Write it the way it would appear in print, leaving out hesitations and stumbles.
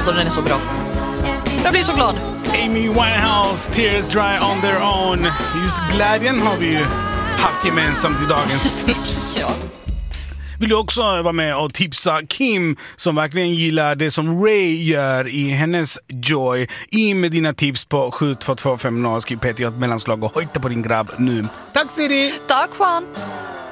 Alltså den är så bra. Jag blir så glad. Amy Winehouse, Tears Dry on Their Own. Just glädjen har vi ju haft gemensamt i dagens tips. Ja. Vill du också vara med och tipsa Kim som verkligen gillar det som Ray gör i hennes Joy? In med dina tips på 72250. Skriv Peter i ett mellanslag och hojta på din grabb nu. Tack Siri! Tack Juan!